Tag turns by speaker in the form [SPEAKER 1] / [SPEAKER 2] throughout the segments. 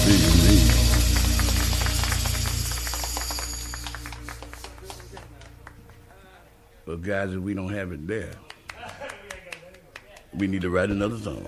[SPEAKER 1] Indeed. But guys, if we don't have it there, we need to write another song.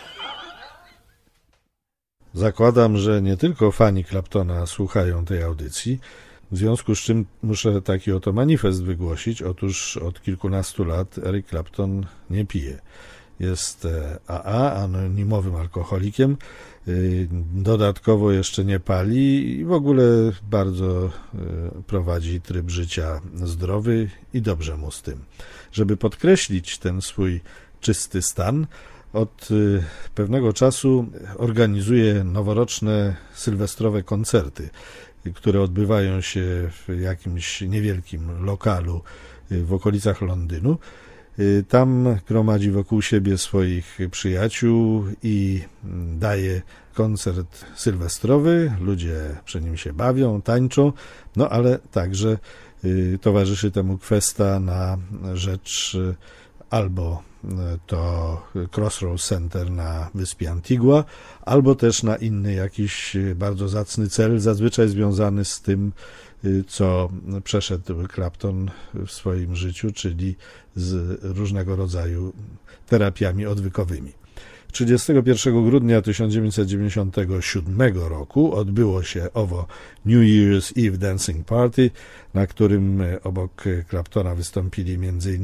[SPEAKER 2] Zakładam, że nie tylko fani Claptona słuchają tej audycji, w związku z czym muszę taki oto manifest wygłosić. Otóż od kilkunastu lat Eric Clapton nie pije. Jest anonimowym alkoholikiem, dodatkowo jeszcze nie pali i w ogóle bardzo prowadzi tryb życia zdrowy i dobrze mu z tym. Żeby podkreślić ten swój czysty stan, od pewnego czasu organizuje noworoczne sylwestrowe koncerty, które odbywają się w jakimś niewielkim lokalu w okolicach Londynu. Tam gromadzi wokół siebie swoich przyjaciół i daje koncert sylwestrowy. Ludzie przy nim się bawią, tańczą, no ale także towarzyszy temu kwesta na rzecz albo to Crossroads Center na wyspie Antigua, albo też na inny jakiś bardzo zacny cel, zazwyczaj związany z tym, co przeszedł Clapton w swoim życiu, czyli z różnego rodzaju terapiami odwykowymi. 31 grudnia 1997 roku odbyło się owo New Year's Eve Dancing Party, na którym obok Claptona wystąpili m.in.